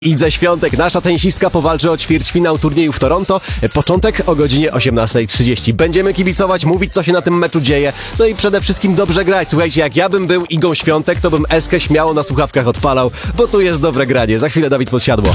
Idze Świątek, nasza tenisistka powalczy o ćwierćfinał turnieju w Toronto. Początek o godzinie 18:30. Będziemy kibicować, mówić, co się na tym meczu dzieje, no i przede wszystkim dobrze grać. Słuchajcie, jak ja bym był Igą Świątek, to bym Eskę śmiało na słuchawkach odpalał, bo tu jest dobre granie. Za chwilę Dawid Podsiadło.